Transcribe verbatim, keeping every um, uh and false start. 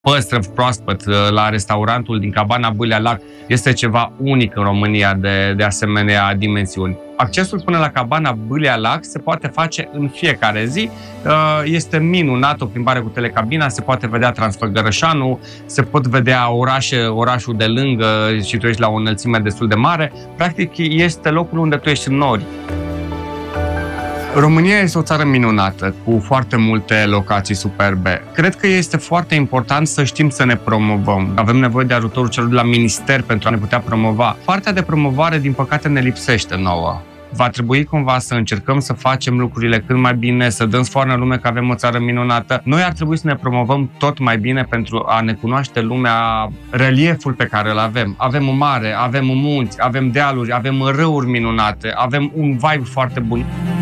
păstrăv proaspăt la restaurantul din Cabana Bâlea Lac este ceva unic în România de, de asemenea dimensiuni. Accesul până la Cabana Bâlea Lac se poate face în fiecare zi. Este minunat, o plimbare cu telecabina, se poate vedea Transfăgărășanul, se pot vedea orașe, orașul de lângă și tu ești la o înălțime destul de mare. Practic este locul unde tu ești în nori. România este o țară minunată, cu foarte multe locații superbe. Cred că este foarte important să știm să ne promovăm. Avem nevoie de ajutorul celor de la minister pentru a ne putea promova. Partea de promovare, din păcate, ne lipsește nouă. Va trebui cumva să încercăm să facem lucrurile cât mai bine, să dăm sfoară în lume că avem o țară minunată. Noi ar trebui să ne promovăm tot mai bine pentru a ne cunoaște lumea relieful pe care îl avem. Avem o mare, avem munți, avem dealuri, avem râuri minunate, avem un vibe foarte bun.